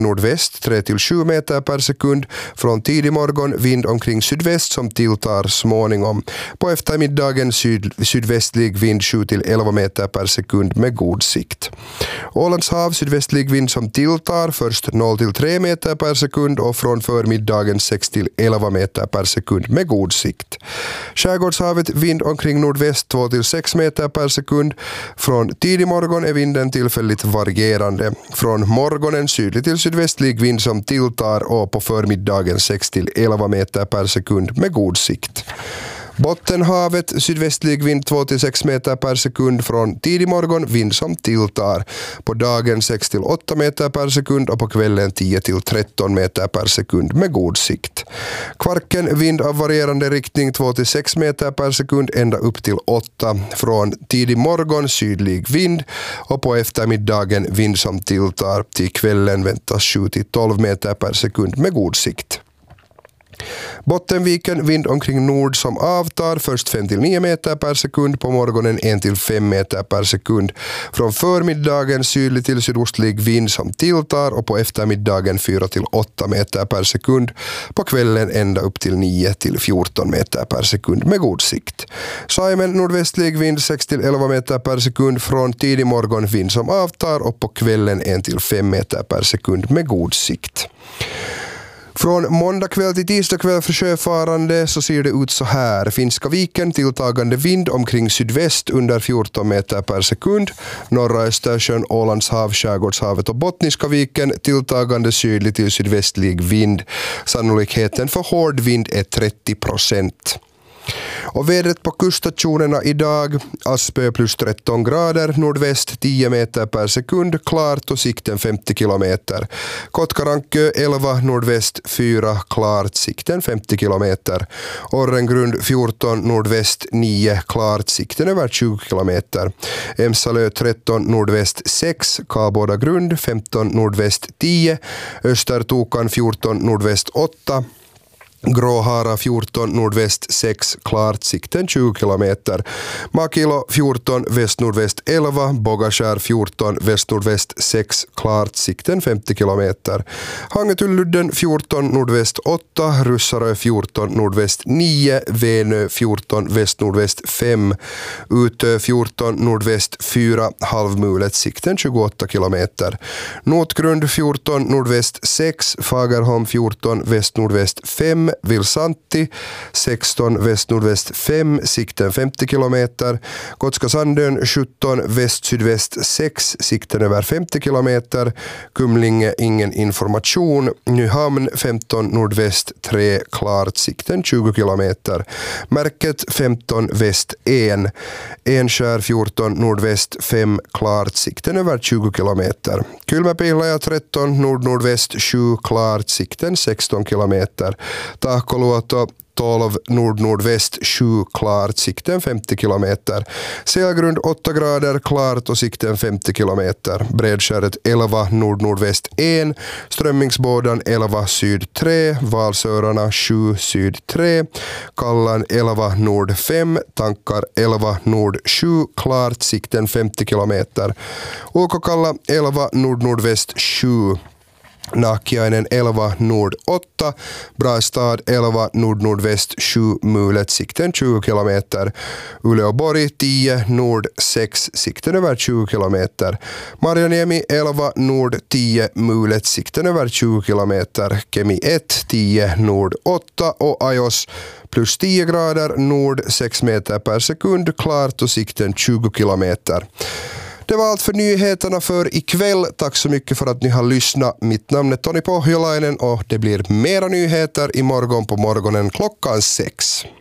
nordväst 3-7 meter per sekund. Från tidig morgon vind omkring sydväst som tilltar småningom. På eftermiddagen sydvästlig vind 7-11 meter per sekund med god sikt. Ålands hav sydvästlig vind som tilltar först 0-3 meter per sekund och från förmiddagen 6-11 meter per sekund med god sikt. Skärgårdshavet vind omkring nordväst 2-6 meter per sekund. Från tidig morgon är vinden tillfälligt varierande. Från morgonen sydlig till sydvästlig vind som tilltar och på förmiddagen 6-11 meter per sekund med god sikt. Bottenhavet sydvästlig vind 2-6 meter per sekund. Från tidig morgon vind som tilltar. På dagen 6-8 meter per sekund och på kvällen 10-13 meter per sekund med god sikt. Kvarken vind av varierande riktning 2-6 meter per sekund ända upp till 8. Från tidig morgon sydlig vind och på eftermiddagen vind som tilltar. Till kvällen väntas 7-12 meter per sekund med god sikt. Bottenviken vind omkring nord som avtar först 5-9 meter per sekund, på morgonen 1-5 meter per sekund. Från förmiddagen sydlig till sydostlig vind som tilltar och på eftermiddagen 4-8 meter per sekund. På kvällen ända upp till 9-14 meter per sekund med god sikt. Saimen nordvästlig vind 6-11 meter per sekund. Från tidig morgon vind som avtar och på kvällen 1-5 meter per sekund med god sikt. Från måndag kväll till tisdag kväll för sjöfarande så ser det ut så här. Finska viken tilltagande vind omkring sydväst under 14 meter per sekund. Norra Östersjön, Ålands hav, Skärgårdshavet och Bottniska viken tilltagande sydlig till sydvästlig vind. Sannolikheten för hård vind är 30%. Och vädret på kuststationerna idag: Aspö plus 13 grader, nordväst 10 meter per sekund, klart och sikten 50 kilometer. Kotkarankö 11, nordväst 4, klart, sikten 50 kilometer. Orrengrund 14, nordväst 9, klart, sikten över 20 kilometer. Emsalö 13, nordväst 6, Kabåda grund 15, nordväst 10, Östertokan 14, nordväst 8, Gråhara 14, nordväst 6, klart, sikten 20 kilometer. Makilo 14, väst-nordväst 11, Bogaskär 14, väst-nordväst 6, klart, sikten 50 kilometer. Hangetulludden 14, nordväst 8, Russarö 14, nordväst 9, Venö 14, väst-nordväst 5, Utö 14, nordväst 4, halvmulet, sikten 28 kilometer. Notgrund 14, nordväst 6, Fagerholm 14, väst-nordväst 5, Vilsanti 16, väst-nordväst 5, sikten 50 kilometer. Gotska Sandön 17, väst-sydväst 6, sikten över 50 kilometer. Kumlinge ingen information. Nyhamn 15, nordväst 3, klart, sikten 20 kilometer. Märket 15, väst 1, Enskär 14, nordväst 5, klart, sikten över 20 kilometer. Kylmäpihlaja 13, nord-nordväst 7, klart, sikten 16 kilometer. Tahkoluoto 12, nord-nordväst 7, klart, sikten 50 kilometer. Selgrund 8 grader, klart och sikten 50 kilometer. Bredskäret 11, nord-nordväst 1, Strömmingsbådan 11, syd 3, Valsörarna 7, syd 3, Kallan 11, nord 5, Tankar 11, nord 7, klart, sikten 50 kilometer. Ukokalla 11, nord-nordväst 7, Nakiainen 11, nord 8, Brastad 11, nord-nordväst 7, mulet, sikten 20 kilometer. Uleåborg 10, nord 6, sikten över 20 kilometer. Marjaniemi 11, nord 10, mulet, sikten över 20 kilometer. Kemi 1, 10, nord 8 och Ajos plus 10 grader, nord 6 meter per sekund, klart och sikten 20 kilometer. Det var allt för nyheterna för ikväll. Tack så mycket för att ni har lyssnat. Mitt namn är Toni Pohjolainen och det blir mera nyheter imorgon på morgonen klockan 6.